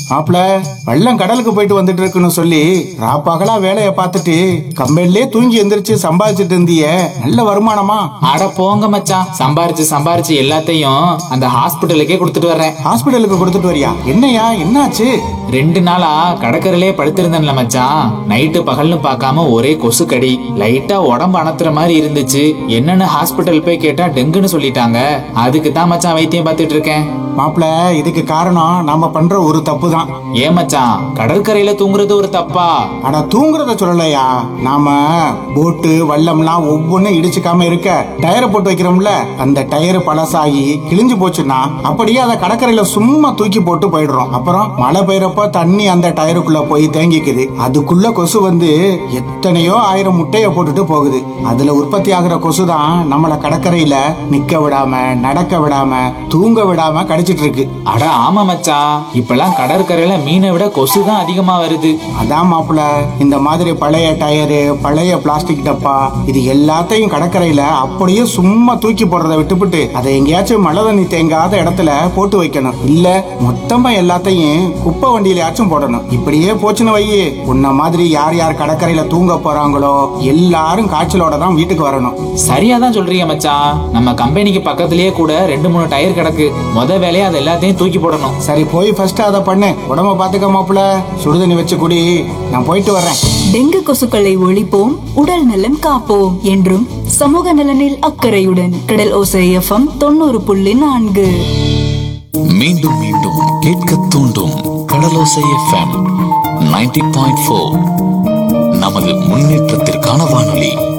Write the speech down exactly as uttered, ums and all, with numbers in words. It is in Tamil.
மாப்பிள வெள்ளம் கடலுக்கு போயிட்டு வந்துட்டு இருக்குன்னு சொல்லி ராப்பகலா வேலைய பார்த்துட்டு கம்பெனிலே தூங்கி எந்திரிச்சு சம்பாதிச்சிட்டு இருந்தியே, நல்ல வருமானமா? அட போங்க மச்சான், சம்பாரிச்சு சம்பாரிச்சு எல்லாத்தையும் அந்த ஹாஸ்பிட்டலுக்கே கொடுத்துட்டு வர்றேன். ஹாஸ்பிட்டலுக்கு கொடுத்துட்டு வரியா? என்னையா என்னாச்சு? ரெண்டு நாளா கடற்கரையிலே படுத்திருந்தேன்ல மச்சான். நைட்டு பகல்னு பார்க்காம ஒரே கொசு கடி. லைட்டா உடம்பு அணத்துற மாதிரி இருந்துச்சு. என்னன்னு ஹாஸ்பிட்டல் போய் கேட்டா டெங்குன்னு சொல்லிட்டாங்க. அதுக்கு தான் மச்சான் வைத்தியம் பார்த்துட்டு இருக்கேன். மாப்பிள இதுக்கு காரணம் நாம பண்ற ஒரு தப்பு தான். ஏன் மச்சான், கடற்கரையில தூங்குறது ஒரு தப்பா? ஆனா தூங்குறத சொல்லலையா, நாம போட்டு வல்லம்லாம் ஒவ்வொன்னும் இடிச்சுக்காம இருக்க டயரை போட்டு வைக்கிறோம்ல, அந்த டயர் பழசாகி கிழிஞ்சு போச்சுன்னா அப்படியே அதை கடற்கரையில சும்மா தூக்கி போட்டு போயிடுறோம். அப்புறம் மழை பெய்யறப்ப தண்ணி அந்த டயருக்குள்ள போய் தேங்கிக்குது. அதுக்குள்ள கொசு வந்து எத்தனையோ ஆயிரம் முட்டைய போட்டுட்டு போகுது. அதுல உற்பத்தி ஆகுற கொசு தான் நம்மள கடற்கரையில நிக்க விடாம, நடக்க விடாம, தூங்க விடாம கடிச்சிட்டு இருக்கு. அட ஆமா மச்சான், இப்பெல்லாம் கடற்கரையில மீனை விட கொசு தான் அதிகமா வருது. அதான் மாப்பிள, இந்த மாதிரி பழைய டயரு, பழைய பிளாஸ்டிக் டப்பா, இது எல்லாத்தையும் கடற்கரையில அப்படியே சும்மா தூக்கி போடுறத விட்டுவிட்டு அதை எங்கேயாச்சும் மழை தண்ணி தேங்காத இடத்துல போட்டு வைக்கணும். இல்ல மொத்தமா எல்லாத்தையும் குப்பை வண்டியிலயாச்சும் போடணும். இப்படியே போச்சுன்னு வையே, உன்ன மாதிரி யார் யார் கடற்கரையில தூங்க போறாங்களோ எல்லாரும் காய்ச்சலோட தான் வீட்டுக்கு வரணும். சரியா தான் சொல்றீங்க மச்சான். நம்ம கம்பெனிக்கு பக்கத்திலேயே கூட ரெண்டு மூணு டயர் கிடக்கு. முத வேலையா அது எல்லாத்தையும் தூக்கி போடணும். சரி போய் ஃபர்ஸ்ட் அதை பண்ணு. உடம்ப பாத்துக்க மாப்பிள, சுடுதண்ணி வச்சு குடி. நான் போயிட்டு வர்றேன். டெங்கு கொசுக்களை ஒழிப்போம், உடல் நலம் காப்போம் என்றும் சமூக நலனில் அக்கறையுடன் கடல் ஓசை எஃப்எம் தொண்ணூறு புள்ளி நான்கு. மீண்டும் மீண்டும் கேட்க தூண்டும் கடலோசை எஃப்எம் நைன்டி பாயிண்ட் ஃபோர். நமது முன்னேற்றத்திற்கான வானொலி.